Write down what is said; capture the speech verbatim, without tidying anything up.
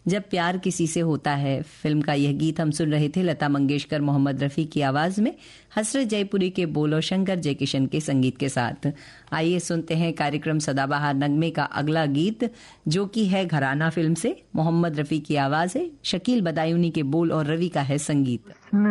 जब प्यार किसी से होता है फिल्म का यह गीत हम सुन रहे थे लता मंगेशकर मोहम्मद रफ़ी की आवाज में, हसरत जयपुरी के बोल और शंकर जयकिशन के संगीत के साथ। आइए सुनते हैं कार्यक्रम सदाबहार नगमे का अगला गीत, जो कि है घराना फिल्म से। मोहम्मद रफ़ी की आवाज है, शकील बदायूनी के बोल और रवि का है संगीत।